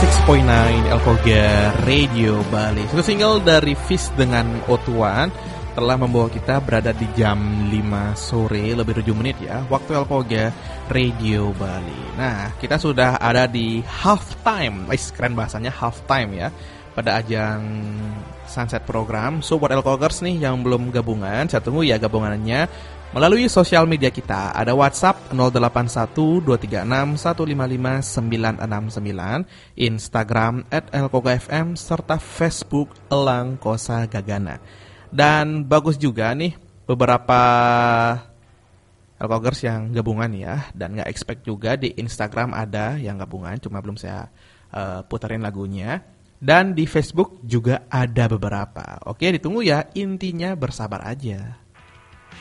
96.9 Elkoga Radio Bali. Satu single dari Fish dengan Otuan telah membawa kita berada di jam 5 sore lebih 7 menit ya, waktu Elkoga Radio Bali. Nah, kita sudah ada di half time. Keren bahasanya half time ya. Pada ajang Sunset Program. So buat Elkogers nih yang belum gabungan, saya tunggu ya gabungannya melalui sosial media kita. Ada WhatsApp 081236155969, Instagram @elkogafm, serta Facebook Elang Kosa Gagana. Dan bagus juga nih beberapa Elkogers yang gabungan ya, dan gak expect juga di Instagram ada yang gabungan, cuma belum saya putarin lagunya. Dan di Facebook juga ada beberapa. Oke, ditunggu ya, intinya bersabar aja.